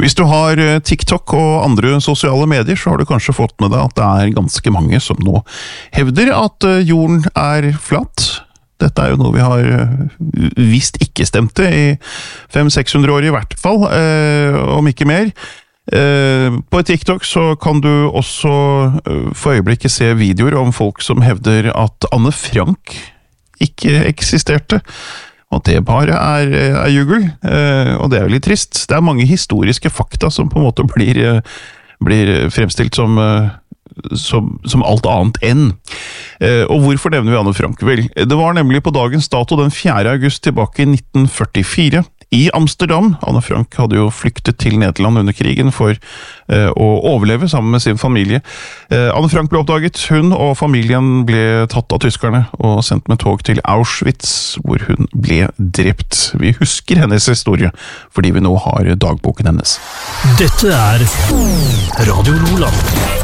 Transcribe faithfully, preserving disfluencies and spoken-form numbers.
Hvis du har TikTok og andre sosiale medier, så har du kanskje fått med deg at det er ganske mange som nå hevder at jorden er flat. Dette er jo noe vi har visst ikke stemte i fem seks hundre år i hvert fall, eh, om ikke mer. Eh, på TikTok så kan du også for øyeblikket se videoer om folk som hevder at Anne Frank ikke eksisterte. Og det bare er, er jugel, eh, og det er jo litt trist. Det er mange historiske fakta som på en måte blir, blir fremstilt som, som, som alt annet enn. Eh, og hvorfor nevner vi Anne Frank? Vel, det var nemlig på dagens dato den fjerde august tilbake i nitten førtifire, i Amsterdam. Anne Frank hadde jo flyktet til Nederland under krigen for eh, å overleve sammen med sin familie. Eh, Anne Frank ble oppdaget, hun og familien ble tatt av tyskerne og sendt med tog til Auschwitz, hvor hun ble drept. Vi husker hennes historie, fordi vi nå har dagboken hennes. Dette er Radio Lola.